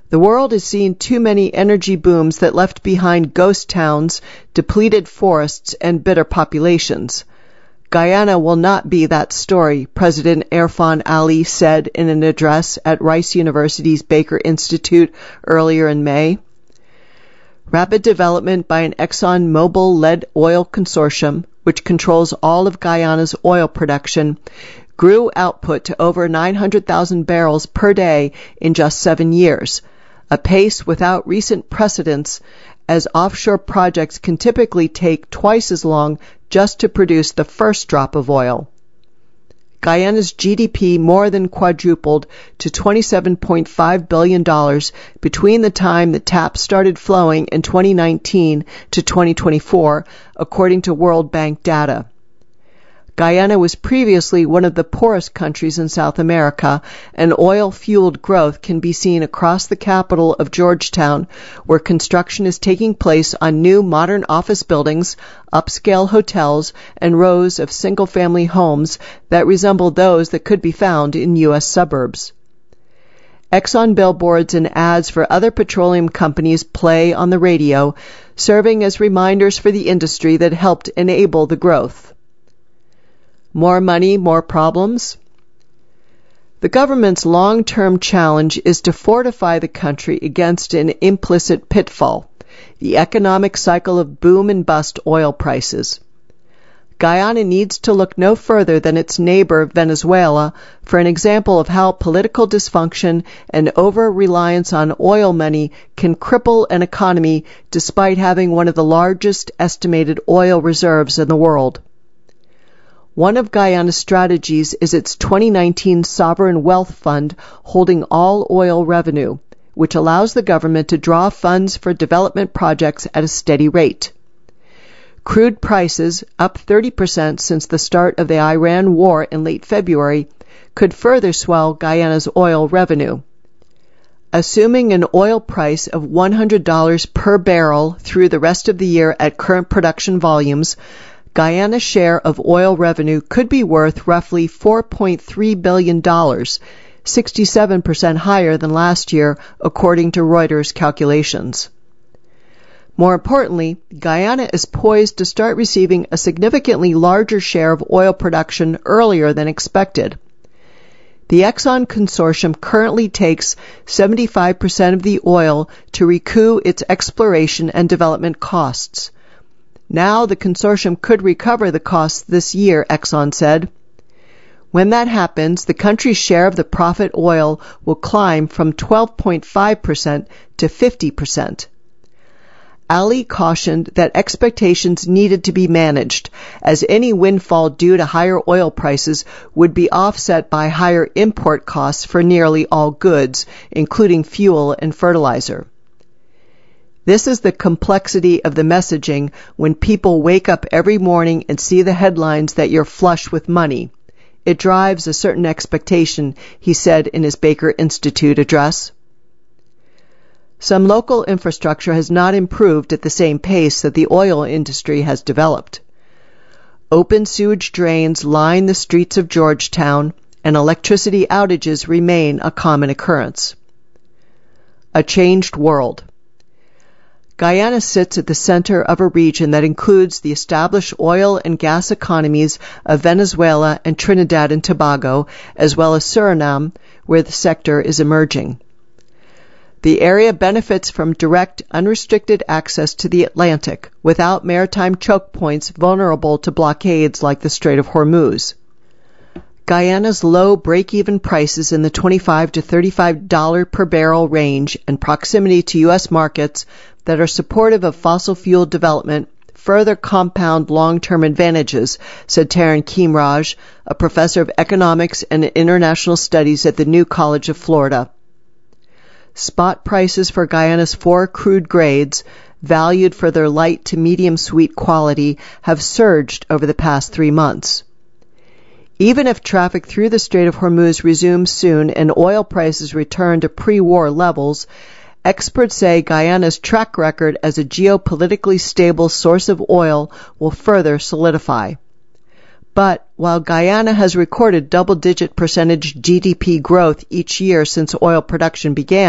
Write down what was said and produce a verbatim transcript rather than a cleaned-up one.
The world has seen too many energy booms that left behind ghost towns, depleted forests, and bitter populations. Guyana will not be that story, President Irfan Ali said in an address at Rice University's Baker Institute earlier in May. Rapid development by an ExxonMobil-led oil consortium, which controls all of Guyana's oil production, grew output to over nine hundred thousand barrels per day in just seven years, a pace without recent precedents, as offshore projects can typically take twice as long just to produce the first drop of oil. Guyana's G D P more than quadrupled to twenty-seven point five billion dollars between the time the taps started flowing in twenty nineteen to twenty twenty-four, according to World Bank data. Guyana was previously one of the poorest countries in South America, and oil-fueled growth can be seen across the capital of Georgetown, where construction is taking place on new modern office buildings, upscale hotels, and rows of single-family homes that resemble those that could be found in U S suburbs. Exxon billboards and ads for other petroleum companies play on the radio, serving as reminders for the industry that helped enable the growth. More money, more problems? The government's long-term challenge is to fortify the country against an implicit pitfall, the economic cycle of boom and bust oil prices. Guyana needs to look no further than its neighbor, Venezuela, for an example of how political dysfunction and over-reliance on oil money can cripple an economy despite having one of the largest estimated oil reserves in the world. One of Guyana's strategies is its twenty nineteen Sovereign Wealth Fund holding all oil revenue, which allows the government to draw funds for development projects at a steady rate. Crude prices, up thirty percent since the start of the Iran war in late February, could further swell Guyana's oil revenue. Assuming an oil price of one hundred dollars per barrel through the rest of the year at current production volumes, Guyana's share of oil revenue could be worth roughly four point three billion dollars, sixty-seven percent higher than last year, according to Reuters calculations. More importantly, Guyana is poised to start receiving a significantly larger share of oil production earlier than expected. The Exxon consortium currently takes seventy-five percent of the oil to recoup its exploration and development costs. Now the consortium could recover the costs this year, Exxon said. When that happens, the country's share of the profit oil will climb from twelve point five percent to fifty percent. Ali cautioned that expectations needed to be managed, as any windfall due to higher oil prices would be offset by higher import costs for nearly all goods, including fuel and fertilizer. This is the complexity of the messaging when people wake up every morning and see the headlines that you're flush with money. It drives a certain expectation, he said in his Baker Institute address. Some local infrastructure has not improved at the same pace that the oil industry has developed. Open sewage drains line the streets of Georgetown, and electricity outages remain a common occurrence. A changed world. Guyana sits at the center of a region that includes the established oil and gas economies of Venezuela and Trinidad and Tobago, as well as Suriname, where the sector is emerging. The area benefits from direct, unrestricted access to the Atlantic, without maritime choke points vulnerable to blockades like the Strait of Hormuz. Guyana's low break-even prices in the twenty-five to thirty-five dollars per barrel range and proximity to U S markets that are supportive of fossil fuel development further compound long-term advantages, said Taryn Keamraj, a professor of economics and international studies at the New College of Florida. Spot prices for Guyana's four crude grades, valued for their light to medium sweet quality, have surged over the past three months. Even if traffic through the Strait of Hormuz resumes soon and oil prices return to pre-war levels, experts say Guyana's track record as a geopolitically stable source of oil will further solidify. But while Guyana has recorded double-digit percentage G D P growth each year since oil production began,